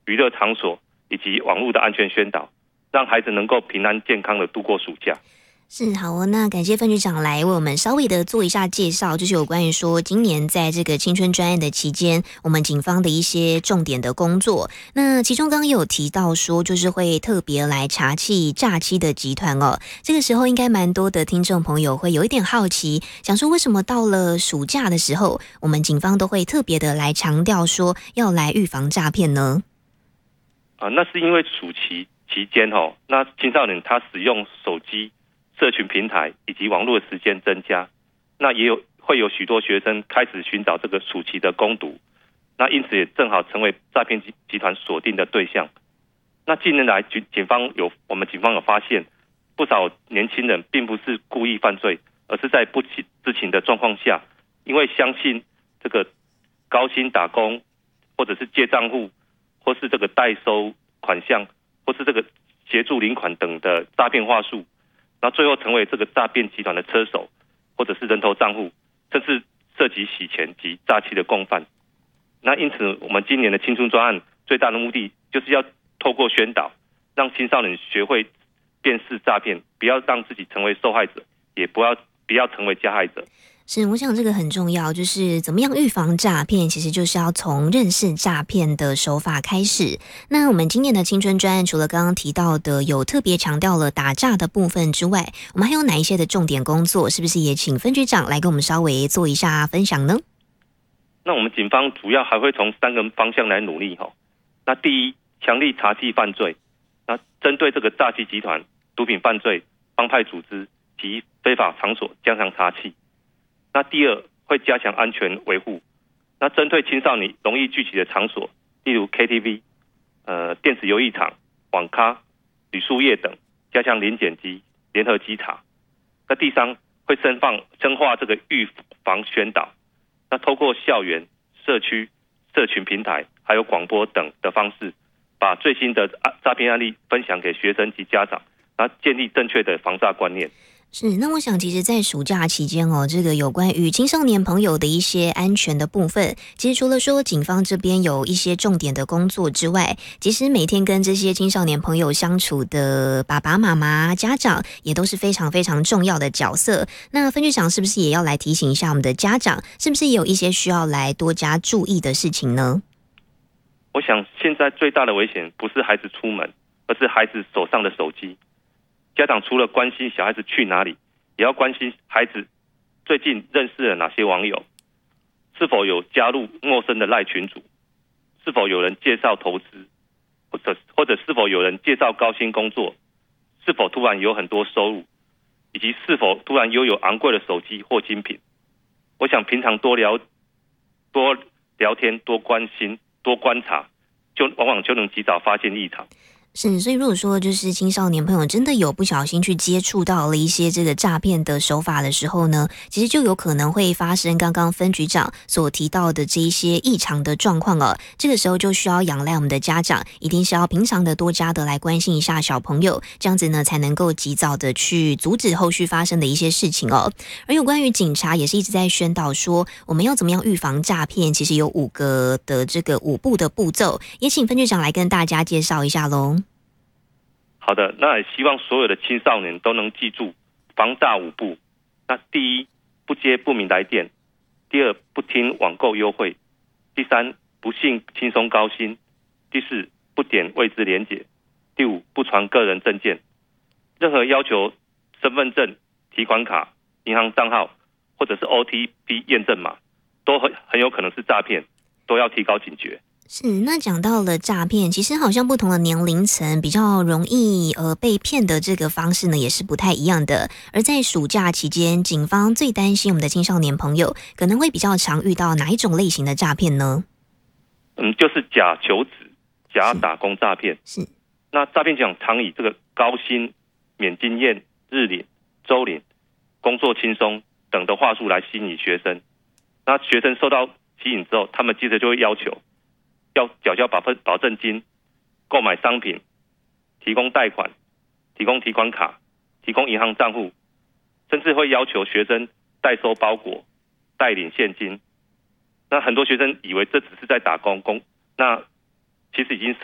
娱乐场所以及网络的安全宣导，让孩子能够平安健康的度过暑假。 是好哦，那感谢分局长来为我们稍微的做一下介绍，就是有关于说今年在这个青春专案的期间，我们警方的一些重点的工作。那其中刚刚也有提到说，就是会特别来查缉诈欺的集团哦。这个时候应该蛮多的听众朋友会有一点好奇，想说为什么到了暑假的时候，我们警方都会特别的来强调说要来预防诈骗呢？ 那是因为暑期期间那青少年他使用手机、社群平台以及网络的时间增加，那会有许多学生开始寻找这个暑期的工读，那因此也正好成为诈骗集团锁定的对象。那近年来我们警方有发现，不少年轻人并不是故意犯罪，而是在不知情的状况下，因为相信这个高薪打工，或者是借账户，或是这个代收款项，或是这个协助领款等的诈骗话术，那最后成为这个诈骗集团的车手，或者是人头账户，甚至涉及洗钱及诈欺的共犯。那因此，我们今年的青春专案最大的目的，就是要透过宣导，让青少年学会辨识诈骗，不要让自己成为受害者，也不要成为加害者。 是，我想这个很重要，就是怎么样预防诈骗，其实就是要从认识诈骗的手法开始。那我们今年的青春专案，除了刚刚提到的有特别强调了打诈的部分之外，我们还有哪一些的重点工作？是不是也请分局长来跟我们稍微做一下分享呢？ 那我们警方主要还会从3个方向来努力。那第一，强力查缉犯罪，那针对这个诈欺集团、毒品犯罪、帮派组织及非法场所加强查缉。那第二，会加强安全维护，那针对青少年容易聚集的场所，例如 KTV、电子游艺场、网咖、旅宿业等，加强临检及联合稽查。那第三，会深化这个预防宣导，那透过校园、社区、社群平台，还有广播等的方式，把最新的诈骗案例分享给学生及家长，那建立正确的防诈观念。 是，那我想其实在暑假期间哦，这个有关于青少年朋友的一些安全的部分，其实除了说警方这边有一些重点的工作之外，其实每天跟这些青少年朋友相处的爸爸妈妈、家长也都是非常非常重要的角色。那分局长是不是也要来提醒一下我们的家长，是不是也有一些需要来多加注意的事情呢？ 我想现在最大的危险不是孩子出门，而是孩子手上的手机。家长除了关心小孩子去哪里，也要关心孩子最近认识了哪些网友，是否有加入陌生的赖群组，是否有人介绍投资，或者是否有人介绍高薪工作，是否突然有很多收入，以及是否突然拥有昂贵的手机或精品。我想平常多聊天、多关心、多观察，往往就能及早发现异常。 是，所以如果说就是青少年朋友真的有不小心去接触到了一些这个诈骗的手法的时候呢，其实就有可能会发生刚刚分局长所提到的这一些异常的状况了。这个时候就需要仰赖我们的家长，一定是要平常的多加的来关心一下小朋友，这样子呢才能够及早的去阻止后续发生的一些事情哦。而有关于警察也是一直在宣导说，我们要怎么样预防诈骗，其实有5步的步骤，也请分局长来跟大家介绍一下咯。 好的，那也希望所有的青少年都能记住防诈5步。那第一，不接不明来电；第二，不听网购优惠；第三，不信轻松高薪；第四，不点未知连结；第五，不传个人证件。任何要求身份证、提款卡、银行账号或者是 OTP 验证码，都很有可能是诈骗，都要提高警觉。 是，那讲到了诈骗，其实好像不同的年龄层比较容易被骗的这个方式呢，也是不太一样的。而在暑假期间，警方最担心我们的青少年朋友可能会比较常遇到哪一种类型的诈骗呢？ 就是假求职、假打工诈骗。 是， 那诈骗奖常以这个高薪、免经验、日领、周领、工作轻松等的话术来吸引学生。那学生受到吸引之后，他们接着就会要求要缴交保证金、购买商品、提供贷款、提供提款卡、提供银行账户，甚至会要求学生代收包裹、代领现金。那很多学生以为这只是在打工，那其实已经